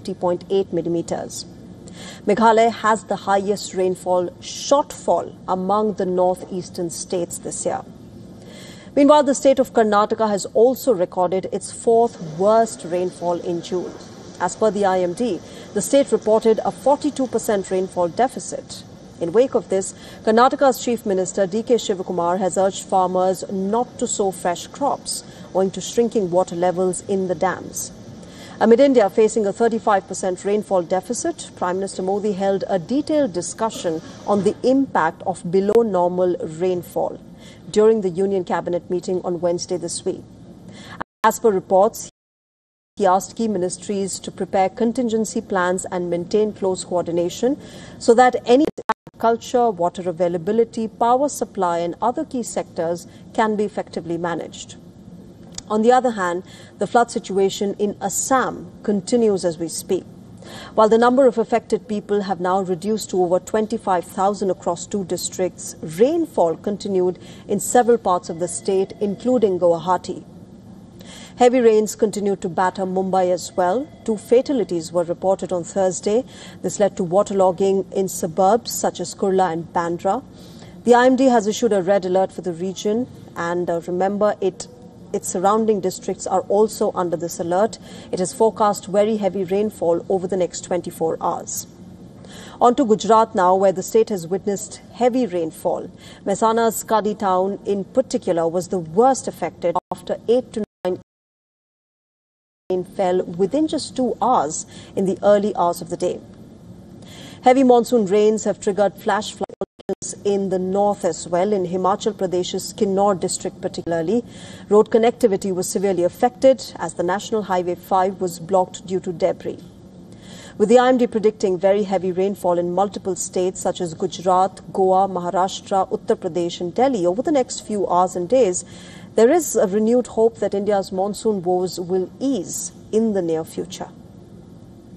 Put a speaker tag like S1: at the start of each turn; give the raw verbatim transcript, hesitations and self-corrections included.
S1: fifty point eight millimeters. Meghalaya has the highest rainfall shortfall among the northeastern states this year. Meanwhile, the state of Karnataka has also recorded its fourth worst rainfall in June. As per the I M D, the state reported a forty-two percent rainfall deficit. In wake of this, Karnataka's Chief Minister D K Shivakumar has urged farmers not to sow fresh crops, owing to shrinking water levels in the dams. Amid India facing a thirty-five percent rainfall deficit, Prime Minister Modi held a detailed discussion on the impact of below normal rainfall during the Union Cabinet meeting on Wednesday this week. As per reports, he asked key ministries to prepare contingency plans and maintain close coordination so that any agriculture, water availability, power supply and other key sectors can be effectively managed. On the other hand, the flood situation in Assam continues as we speak. While the number of affected people have now reduced to over twenty-five thousand across two districts, rainfall continued in several parts of the state, including Guwahati. Heavy rains continued to batter Mumbai as well. Two fatalities were reported on Thursday. This led to waterlogging in suburbs such as Kurla and Bandra. The I M D has issued a red alert for the region, and uh, remember it Its surrounding districts are also under this alert. It has forecast very heavy rainfall over the next twenty-four hours. On to Gujarat now, where the state has witnessed heavy rainfall. Mehsana's Kadi town in particular was the worst affected after eight to nine rain fell within just two hours in the early hours of the day. Heavy monsoon rains have triggered flash floods in the north as well, in Himachal Pradesh's Kinnaur district particularly. Road connectivity was severely affected as the National Highway five was blocked due to debris. With the I M D predicting very heavy rainfall in multiple states such as Gujarat, Goa, Maharashtra, Uttar Pradesh and Delhi over the next few hours and days, there is a renewed hope that India's monsoon woes will ease in the near future.